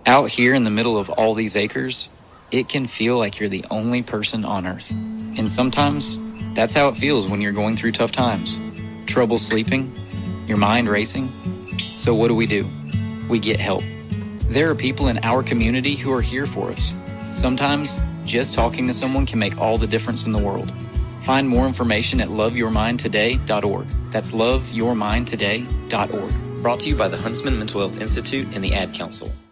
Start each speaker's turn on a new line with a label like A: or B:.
A: Out here in the middle of all these acres, it can feel like you're the only person on Earth. And sometimes, that's how it feels when you're going through tough times. Trouble sleeping, your mind racing. So what do? We get help. There are people in our community who are here for us. Sometimes, just talking to someone can make all the difference in the world. Find more information at loveyourmindtoday.org. That's loveyourmindtoday.org. Brought to you by the Huntsman Mental Health Institute and the Ad Council.